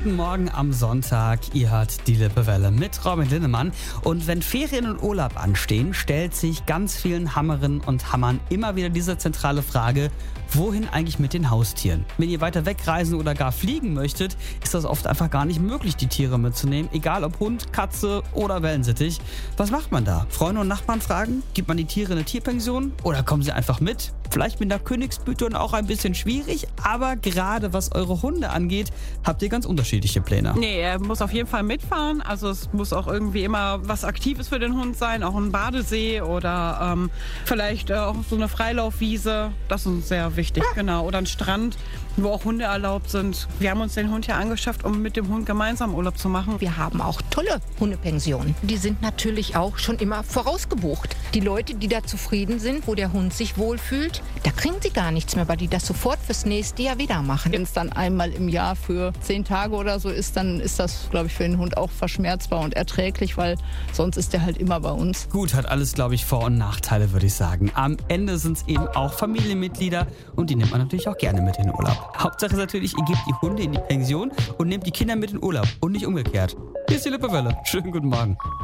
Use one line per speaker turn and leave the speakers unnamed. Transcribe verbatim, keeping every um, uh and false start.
Guten Morgen am Sonntag. Ihr hört die Lippewelle mit Robin Linnemann. Und wenn Ferien und Urlaub anstehen, stellt sich ganz vielen Hammerinnen und Hammern immer wieder diese zentrale Frage: Wohin eigentlich mit den Haustieren? Wenn ihr weiter wegreisen oder gar fliegen möchtet, ist das oft einfach gar nicht möglich, die Tiere mitzunehmen. Egal ob Hund, Katze oder Wellensittich. Was macht man da? Freunde und Nachbarn fragen? Gibt man die Tiere in eine Tierpension? Oder kommen sie einfach mit? Vielleicht mit der Königsbüte und auch ein bisschen schwierig, aber gerade was eure Hunde angeht, habt ihr ganz unterschiedliche Pläne.
Nee, er muss auf jeden Fall mitfahren. Also es muss auch irgendwie immer was Aktives für den Hund sein, auch ein Badesee oder ähm, vielleicht äh, auch so eine Freilaufwiese. Das ist uns sehr wichtig, genau. Oder ein Strand, wo auch Hunde erlaubt sind. Wir haben uns den Hund hier angeschafft, um mit dem Hund gemeinsam Urlaub zu machen.
Wir haben auch tolle Hundepensionen. Die sind natürlich auch schon immer vorausgebucht. Die Leute, die da zufrieden sind, wo der Hund sich wohlfühlt, da kriegen sie gar nichts mehr, weil die das sofort fürs nächste Jahr wieder machen.
Wenn es dann einmal im Jahr für zehn Tage oder so ist, dann ist das, glaube ich, für den Hund auch verschmerzbar und erträglich, weil sonst ist der halt immer bei uns.
Gut, hat alles, glaube ich, Vor- und Nachteile, würde ich sagen. Am Ende sind es eben auch Familienmitglieder und die nimmt man natürlich auch gerne mit in den Urlaub. Hauptsache ist natürlich, ihr gebt die Hunde in die Pension und nehmt die Kinder mit in den Urlaub und nicht umgekehrt. Hier ist die Lippewelle. Schönen guten Morgen.